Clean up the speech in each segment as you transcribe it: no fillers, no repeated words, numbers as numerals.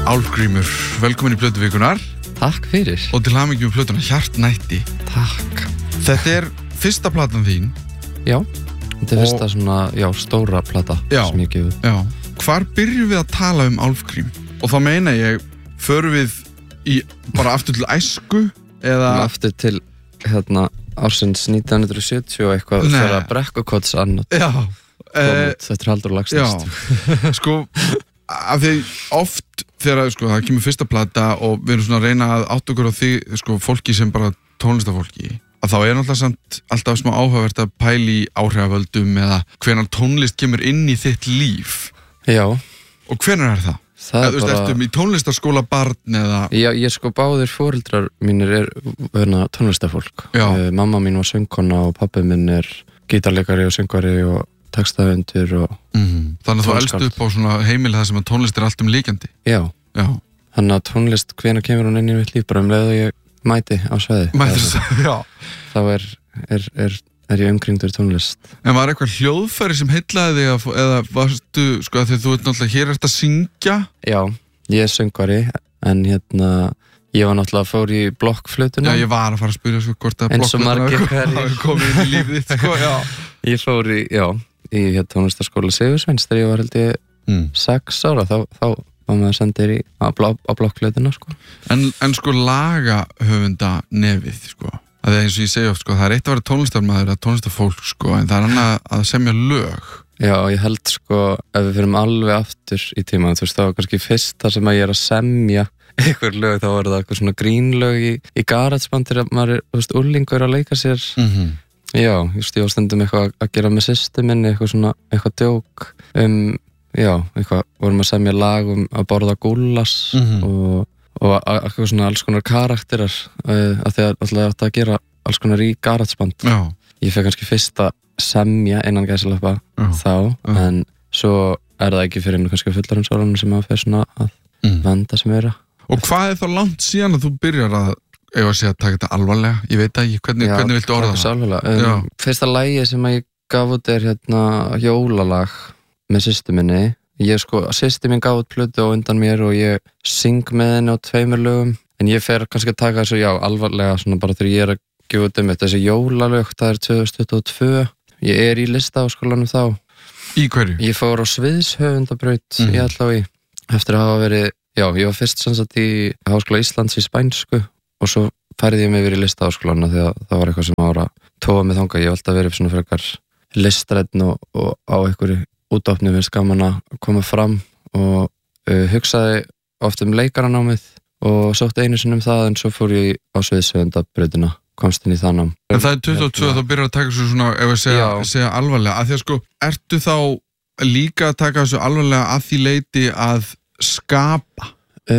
Álfgrímur, velkomin í Plötuvíkunar. Takk fyrir. Og til hamingju með plötuna Hjartnætti. Takk. Þetta fyrsta platan þín. Já, þetta fyrsta svona, stóra plata sem ég gefið. Já. Hvar byrjum við að tala Álfgrím? Og þá meina ég, förum við bara aftur til æsku, eða... Aftur til, ársins 1970 og eitthvað þegar Brekkukots annað. Já. Þetta Halldór Laxness. Já. Sko, af því oft þegar það kemur fyrsta plata og við erum svona að reyna að átta okkur á því fólki sem bara tónlistafólki, að þá náttúrulega samt alltaf smá áhugavert að pæla í áhrifavöldum eða hvenær tónlist kemur inn í þitt líf. Já. Og hvenær það? Það bara... Ertu í tónlistarskóla barn eða... Já, ég báðir foreldrar mínir tónlistafólk. Mamma mín var söngkona og pabbi minn gítarleikari og söngvari og textahöfundur og Þannig að þú elst upp á svona heimili það sem að tónlist allt líkandi. Já. Þannig að tónlist, hvenær kemur hún inn í mitt líf, bara leið og ég mæti á svæði. Já. Þá er ég umkringdur tónlist. En var eitthvað hljóðfæri sem heillaði þig eða varstu, þegar þú náttúrulega hér ert að syngja? Já, ég söngvari, en ég var náttúrulega fór í blokkflautuna. Já, ég var að fara að spyrja hvort að blokkflautuna hafi komið inn í lífið þitt, já. Ég fór í tónlistarskóla Sigursveins þegar ég var held ég 6 ára, þá var maður sendir á blokkflautuna, En lagahöfunda nefið, að það eins og ég segi oft, það eitt að vera tónlistarmaður eða tónlistarfólk, en það annað að semja lög. Já, ég held ef við fyrum alveg aftur í tíma, það var kannski fyrsta sem að ég að semja einhver lög, þá var það eitthvað svona grínlög í garageband þegar maður úrlingur að leika sér. Já, ég var stundum eitthvað að gera með systur minni, eitthvað djók eitthvað, vorum að semja lag að borða gúllas og eitthvað svona alls konar karakterar að því að alltaf átt að gera alls konar í garageband. Ég fekk kannski fyrst að semja innan gæsalappa en svo það ekki fyrir kannski fullorðinsárunum sem maður fer svona að venda sem vera. Og hvað þá langt síðan að þú byrjar að segja að taka þetta alvarlega? Ég veit ekki, hvernig viltu orða það? Fyrsta lagi sem ég gaf út jólalag með systur minni. Systir mín gaf út plötu á undan mér og ég syng með henni á 2 lögum, en ég fer kannski að taka þessu alvarlega svona bara þegar ég að gefa út þessi jólalög, það 2022. Ég í listaháskólanum þá. Í hverju? Ég fór á sviðshöfundabraut í LHÍ eftir að hafa verið, ég var fyrst sannsagt í Háskóla Íslands í spænsku og svo færði ég mig yfir í listaháskólana þegar það var eitthvað sem ára tóa mig þangað. Ég hef alltaf verið svona frekar listrædn og á einhverju útofni finnst gaman að koma fram og hugsaði oft leikaranámið og sótti einu sinni það, en svo fór ég á sviðshöfundabrautina, komst inn í það nám. En það 22 þá byrjar að taka þessu svona, ef ég segja alvarlega, að því að ertu þá líka að taka þessu alvarlega að því leyti að skapa?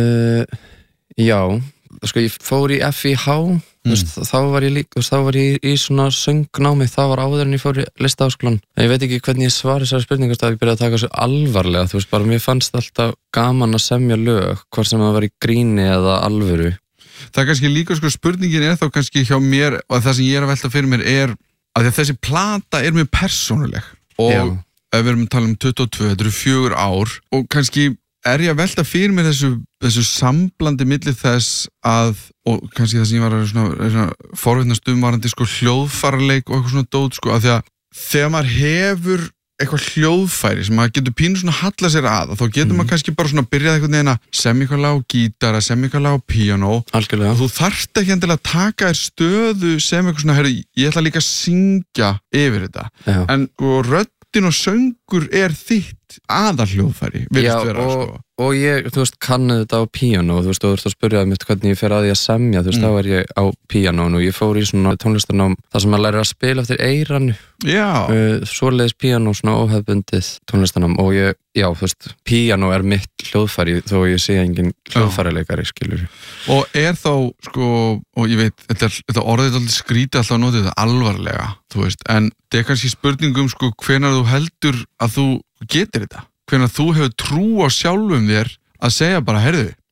Já, ég fór í FIH, þá var ég líka, þá var ég í svona söngnámi, það var áður en ég fór í listaháskólan. Ég veit ekki hvernig ég svari þessari spurningu að ég byrjaði að taka þessu alvarlega, bara mér fannst alltaf gaman að semja lög, hvort sem það var í gríni eða alvöru. Það kannski líka spurningin þá kannski hjá mér, og það sem ég að velta fyrir mér að þessi plata mjög persónuleg og ef við erum að tala 22, þetta 4 ár og kannski ég að velta fyrir mér þessu samblandi milli þess að, og kannski það sem ég var að forvitnast varandi hljóðfæraleik og eitthvað svona dót, að því að þegar maður hefur eitthvað hljóðfæri sem maður getur pínu svona halla sér að, þá getur maður kannski bara svona byrjað einhvern veginn að semja eitthvað lag á gítara, semja eitthvað lag á píanó. Algjörlega. Og þú þarft ekki endilega að taka þér stöðu sem eitthvað svona, ég ætla líka að syngja yfir þetta. Já. En röddin og söngur þitt aðalhljóðfæri, virðist vera, Og ég, kannu þetta á píanó, þú ert að spyrja mig hvernig ég fer að því að semja, þá var ég á píanónu og ég fór í svona tónlistarnám þar sem maður lærir að spila eftir eyranu. Svoleiðis píanó, svona óhefbundið tónlistarnám og píanó mitt hljóðfæri þó ég sé engin hljóðfæraleikari, skilur. Og þá, og ég veit, þetta orðið alltaf skrítið alltaf að nota þetta alvarlega, en þetta kannski spurningum hvenær þú heldur að þú getur þetta? Hvenær þú hefur trú á sjálfum þér að segja bara, heyrðu,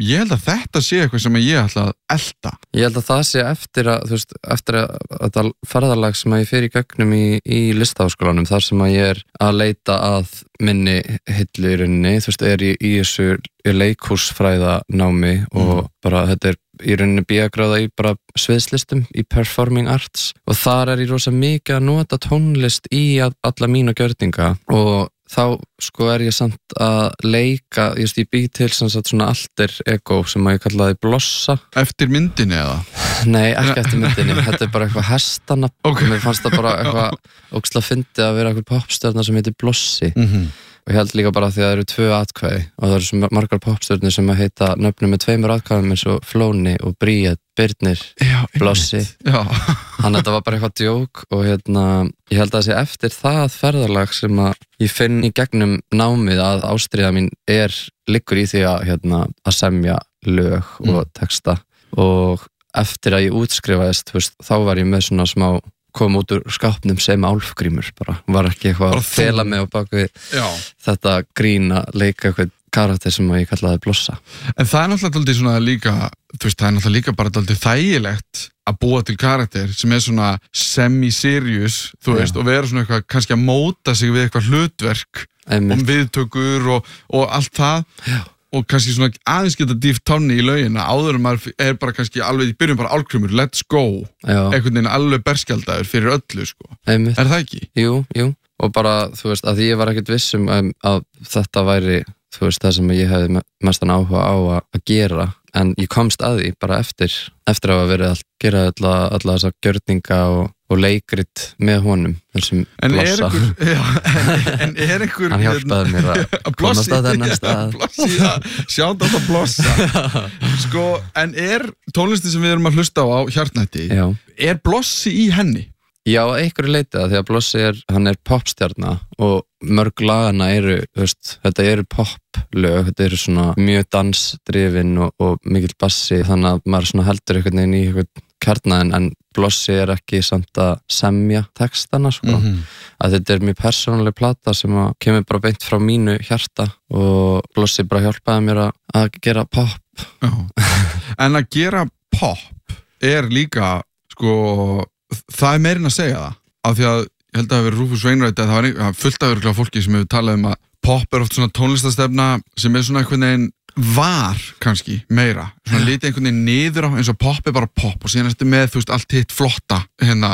ég held að þetta sé eitthvað sem ég ætla að elta. Ég held að það sé eftir að, þú veist, eftir að þetta ferðalag sem að ég fer í gegnum í Listaháskólanum, þar sem að ég að leita að minni hillu í rauninni, þú veist, í þessu leikhúsfræðanámi og bara þetta í rauninni B.A.-gráða í bara sviðslistum, í performing arts og þar ég rosa mikið að nota tónlist í alla mína gjörninga og þá sko ég samt að leika, ég bý til svona alter ego sem að ég kallaði blossa. Eftir myndinni eða? Nei, ekki eftir myndinni, þetta bara eitthvað hestana og mér fannst það bara eitthvað ógeðslega fyndið að vera eitthvað popstjörna sem heitir Blossi og ég held líka bara því að það eru 2 atkvæði og það eru svo margar popstjörnur sem að heita nöfnum með 2 atkvæðum eins og Flóni og Bríet, Birnir, Blossi þannig að þetta var bara eitthvað djók og ég held að það sé eftir það ferðalag sem að ég finn í gegnum námið að ástríða mín liggur í því að semja lög og texta og eftir að ég útskrifaðist, þú veist, þá var ég með svona smá kom út úr skápnum sem Álfgrímur bara, var ekki eitthvað að fela mig á baku þetta grína leika eitthvað karakter sem ég kallaði Blossa. En það náttúrulega dálítið svona líka, þú veist, það náttúrulega líka bara dálítið þægilegt að búa til karakter sem svona semi-serious, þú veist, og vera svona eitthvað kannski að móta sig við eitthvað hlutverk og viðtökur og allt það. Já. Og kannski svona aðeins geta dýft tánni í lögina áður maður bara kannski alveg í byrjun bara Álfgrímur, let's go einhvern veginn alveg berskjaldaður fyrir öllu sko. Einmitt. Er það ekki? Jú, og bara þú veist að ég var ekkert viss að þetta væri þú veist það sem ég hefði mestan áhuga á að gera en ég komst að því bara eftir að hafa verið að gera alla þessa gjörninga og leikrit með honum þessum Blossa. En er einhver hann hjálpaði mér að komast að þennan stað. Sjátt á það Blossa. Sko, en tónlistin sem við erum að hlusta á Hjartnætti, Blossi í henni? Já, einhverju leiti það, því að Blossi hann popstjarna og mörg lagana þetta eru poplög, þetta eru svona mjög dansdrifin og mikill bassi, þannig að maður svona heldur einhvern veginn í einhvern kjarna en Blossi ekki samt að semja textana sko, að þetta mjög persónuleg plata sem kemur bara beint frá mínu hjarta og Blossi bara hjálpaði mér að gera pop. En að gera pop líka sko það meirinn að segja það, af því að ég held að það hefur verið Rufus Wainwright að það var fullt af örgulega fólki sem hefur talað að pop oft svona tónlistastefna sem svona einhvern veginn var kannski meira, svona litið einhvern veginn niður á eins og pop bara pop og síðan ertu með þú veist allt hitt flotta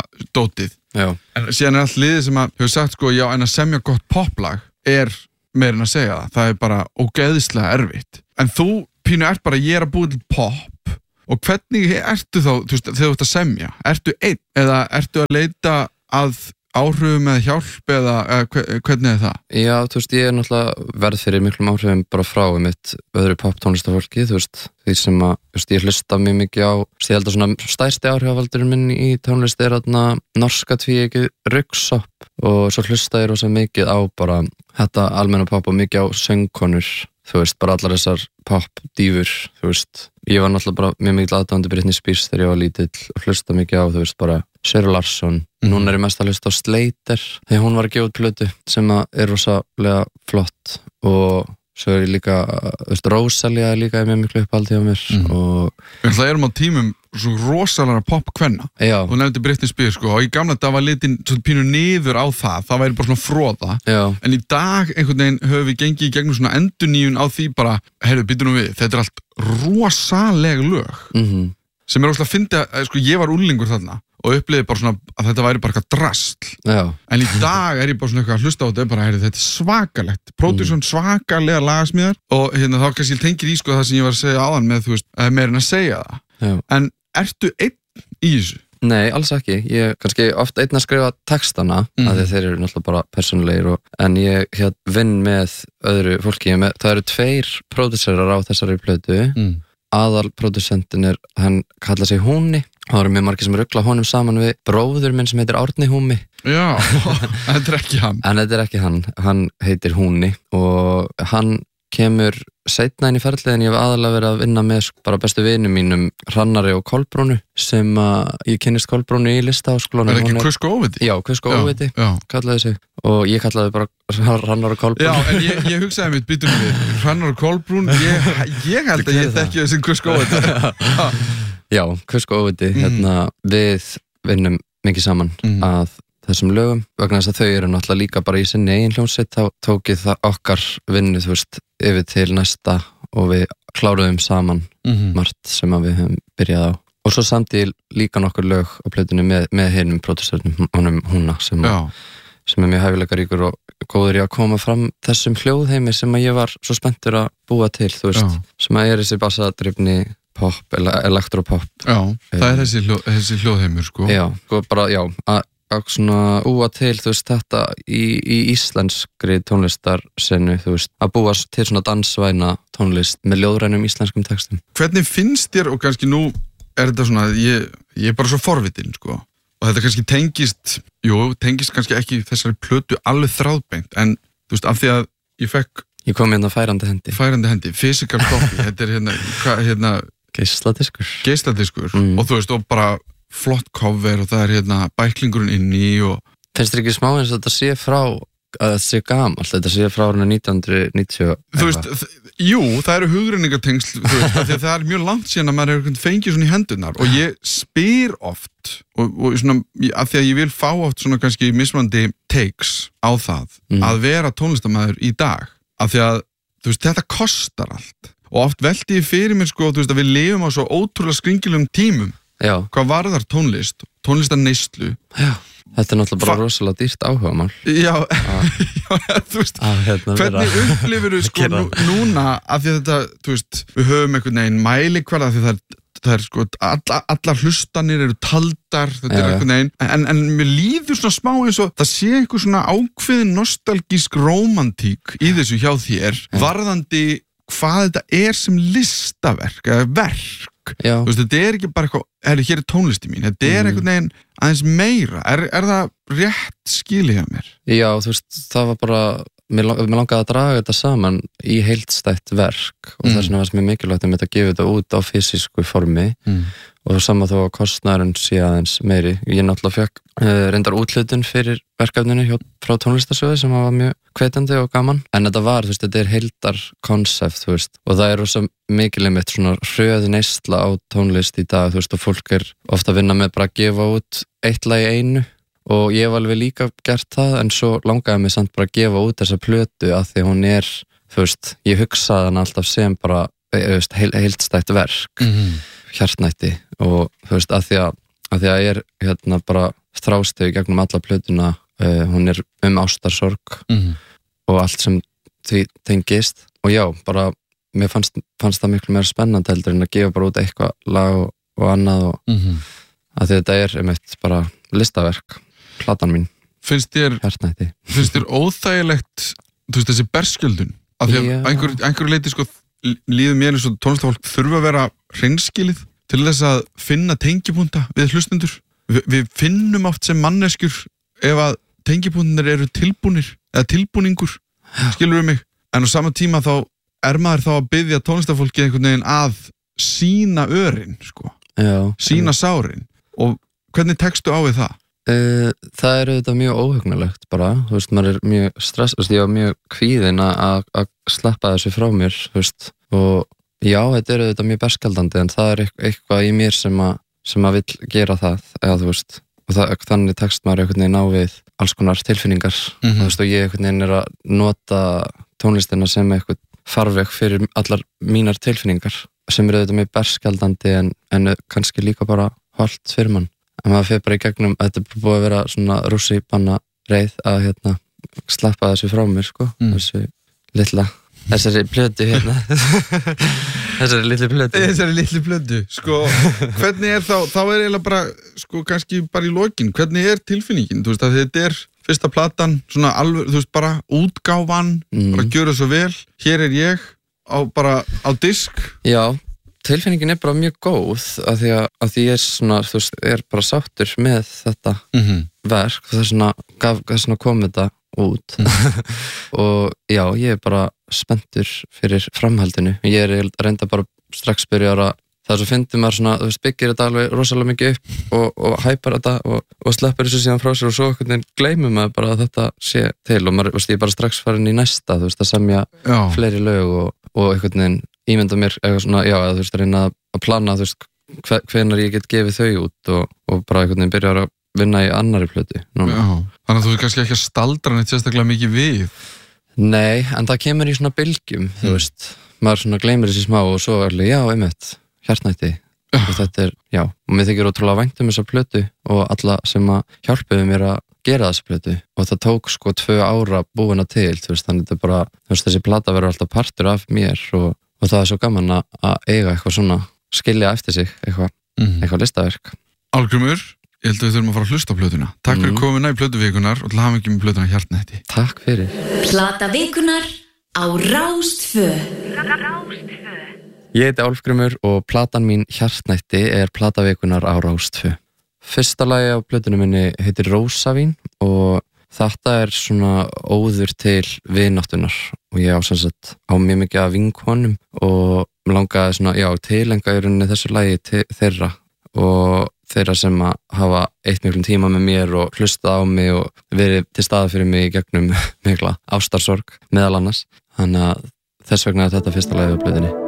dótið. Já. En síðan allt liðið sem hefur sagt sko já en að semja gott poplag meirinn að segja það bara ógeðislega erfitt. En þú pínu bara ég að búið til pop og hvernig ertu þá, þú veist, þegar þú ert að semja? Ertu einn eða ertu að leita að áhrifum eða hjálp eða hvernig það? Já, þú veist, ég náttúrulega verð fyrir miklum áhrifum bara frá mitt öðru poptónlistafólki, þú veist, því sem að, þú veist, ég hlusta mjög mikið á, ég held að svona stærsti áhrifavaldurinn minn í tónlist norska tvíegið Röyksopp og svo hlusta ég rosa mikið á bara þetta almenna pop og mikið á söngkonur, þú veist, bara allar þessar popdívur, þú veist, ég var náttúrulega bara mjög mikið aðdáandi Britney Spears þegar ég var lítill og hlusta mikið á, þú veist, bara Sarah Larsson, núna ég mest að hlusta á Slater þegar hún var að gefa út plötu sem rosalega flott og svo ég líka, þú veist, Rosalia líka mjög miklu uppáldi á mér og það erum á tímum svo rosalega popkvenna og nefndi Britney Spears sko og í gamla dag var litin svona pínu niður á það væri bara svona fróða en í dag einhvern veginn höfum við gengið í gegnum svona endurnýjun á því bara, heyrðu, býtum við, þetta allt rosaleg lög sem rosalega fyndi að, sko, ég var úlingur þarna og upplifði bara svona að þetta væri bara eitthvað drasl en í dag ég bara svona eitthvað að hlusta á þetta bara, heyrðu, þetta svakalegt pródúsjón svakalega lagasmíðar og þá kannski tengir í sko það sem ég var að segja áðan með, þú veist, meirinn að segja það en ertu einn í þessu? Nei, alls ekki. Ég kannski oft einn að skrifa textana að þeir eru náttúrulega bara persónulegir en ég vinn með öðru fólki. Það eru 2 pródúserar á þessari plötu. Aðalpródusentin hann kallar sig Húni. Það eru mjög margir sem rugla honum saman við bróður minn sem heitir Árni Húmi. Já, þetta ekki hann. En þetta ekki hann. Hann heitir Húni og hann kemur seinna inn í ferliðin, ég hef aðalega verið að vinna með bara bestu vinum mínum, Hrannari og Kolbrúnu, sem ég kynnist Kolbrúnu í Listaháskólanum. Er ekki Kusk og Óviti? Já, Kusk og Óviti, kallaði sig, og ég kallaði bara Hrannar og Kolbrún. Já, en ég hugsaði mitt, býtum við, Hrannar og Kolbrún, ég held að ég þekki þessi Kusk og Óviti. Já, Kusk og Óviti, við vinnum mikið saman að þessum lögum, vegna þess að þau eru náttúrulega líka bara í sinni eigin hljómsveit, þá tók ég það okkar vinnu, yfir til næsta og við kláruðum saman margt sem að við höfum byrjað á. Og svo samtíð líka nokkur lög á plötunni með hinum pródúsörnum, Húna, sem er mjög hæfileikaríkur og góður í að koma fram þessum hljóðheimi sem að ég var svo spenntur að búa til, sem að er þessi bassadrifni pop, elektropop. Já, það er þessi hljóðheimur, sko. Já, bara, að svona úa til, þetta í íslenskri tónlistarsennu, að búa til svona dansvæna tónlist með ljóðrænum íslenskum textum. Hvernig finnst þér, og kannski nú er þetta svona, ég er bara svo forvitin, sko, og þetta kannski tengist kannski ekki þessari plötu alveg þráðbeint, en af því að ég kom hérna færandi hendi, physical copy, þetta er hérna geisladiskur, og og bara flott cover og það er bæklingurinn inni og... Finnst þér ekki smá eins að þetta sé frá að þetta sé gamalt, þetta sé frá árinu 1990 jú, það eru hugrenningatengsl því að það er mjög langt síðan að maður hefur fengið svona í hendurnar og ég spyr oft og svona, af því að ég vil fá oft svona kannski mismunandi takes á það að vera tónlistarmaður í dag, af því að þetta kostar allt og oft velti ég fyrir mér sko, að við lifum á svo ótrúlega skringilegum tímum. Já. Hvað varðar tónlistarneyslu? Já, þetta er náttúrulega bara rosalega dýrt áhugamál. Já, hvernig upplifirðu sko núna af því að þetta, við höfum einhvern veginn mælikvarða af því það er sko, allar hlustanir eru taldar, þetta er einhvern veginn, en mér líður svona smá eins og það sé einhver svona ákveðin nostalgísk rómantík í þessu hjá þér, varðandi hvað þetta er sem listaverk eða verk. Þetta er ekki bara eitthvað, hér er tónlisti mín, þetta er einhvern veginn aðeins meira, er það rétt skilið hjá mér? Já, það var bara, mér langaði að draga þetta saman í heildstætt verk og þess vegna var mér mikilvægt að gefa þetta út á fysisku formi og saman þó að kostnaðurinn sé aðeins meiri. Ég náttúrulega fekk reyndar úthlutun fyrir verkefninu frá tónlistarsjóði sem var mjög hvetjandi og gaman, en þetta var, þetta er heildar konsept, og það er rosa mikil einmitt svona hröð neysla á tónlist í dag, og fólk er ofta að vinna með bara að gefa út eitt lag í einu og ég hef alveg líka gert það, en svo langaði mig samt bara að gefa út þessa plötu að því hún er, ég hugsaði hann alltaf sem bara heildstætt verk, hjartnætti og að því að ég er bara þrástegu gegnum alla plötuna, hún er ástarsorg og allt sem því tengist og já, bara mér fannst það miklu meira spennandi heldur en að gefa bara út eitthvað lag og annað og að þetta er einmitt bara listaverk, platan mín. Finnst þér óþægilegt þessi berskjöldun? Af því að einhverju leiti sko líður mér eins og tónlistafólk þurfa að vera hreinskilið til þess að finna tengipunta við hlustendur. Við finnum oft sem manneskjur ef að tengipuntinir eru tilbúnir eða tilbúningur, skilur mig, en á sama tíma þá er maður þá að biðja tónlistafólki einhvern veginn að sína örin, sko, sína sárin og hvernig tekstu á við það? Það er auðvitað mjög óhugnalegt bara, maður er mjög stressað, ég var mjög kvíðinn að sleppa þessu frá mér, og já, þetta er auðvitað mjög berskjaldandi en það er eitthvað í mér sem að vill gera það, eða og þannig tekst maður einhvern veginn á við alls konar tilfinningar, og ég einhvern veginn er að nota tónlistina sem eitthvað farveg fyrir allar mínar tilfinningar sem eru auðvitað mjög berskjaldandi en kannski líka bara holdt fyrir mann. En maður fyrir bara í gegnum, þetta er búið að vera svona rússipanna reið að sleppa þessu frá mér, sko, þessari plötu þessari litlu plötu, sko, hvernig er þá er eiginlega bara, sko, kannski bara í lokin, hvernig er tilfinningin, að þetta er fyrsta platan, svona alveg, bara útgáfan, bara gjöra svo vel, hér er ég, bara á disk. Já. Tilfinningin er bara mjög góð af því að ég er svona, er bara sáttur með þetta verk og þess vegna kom þetta út og já, ég bara spenntur fyrir framhaldinu. Ég reynda bara strax byrjar að það svo fyndi maður svona, þú veist, byggir þetta alveg rosalega mikið upp og hæpar þetta og sleppur þessu síðan frá sér og svo einhvern veginn gleymir maður bara að þetta sé til og maður, veist, ég bara strax farin í næsta, þú veist, að semja fleiri lög og einhvern veginn ímynda mér eitthvað svona, já, þú veist, að reyna að plana, þú veist, hvenær ég get gefið þau út og bara einhvern veginn byrjar að vinna í annarri plötu. Já, þannig að þú er kannski ekki að staldra neitt sérstaklega mikið við. Nei, en það kemur í svona bylgjum, þú veist, maður svona gleymir þessi smá og svo er já, einmitt, hjartnætti og þetta já, og mér þykir ótrúlega vænt þessa plötu og alla sem að hjálpuðu mér að gera þessa plötu og það tók sko 2 ára búina til, þú veist, þannig þetta bara, þú veist, þessi plata verður alltaf partur af mér og það er svo gaman að eiga eitthvað svona, skilja eftir sig eitthvað listaverk. Álgrímur, ég held að við þurfum að fara að hlusta á plötuna. Takk fyrir komuna í plötuvikunar og til hamingju með plötuna Hjartnætti. Takk fyrir. Platavikunar á Rás 2. Ég heiti Álfgrímur og platan mín Hjartnætti er platavikunar á Rás 2. Fyrsta lagi á plötunum minni heitir Rósavín og þetta er svona óður til vináttunar og ég á sem sagt á mjög mikið af vinkonum og mér langaði svona, já, tilenga í rauninni þessu lagi þeirra og þeirra sem að hafa eitt miklum tíma með mér og hlusta á mig og verið til staða fyrir mig í gegnum mikla ástarsorg meðal annars. Þannig að þess vegna er þetta fyrsta lagi á plötunni.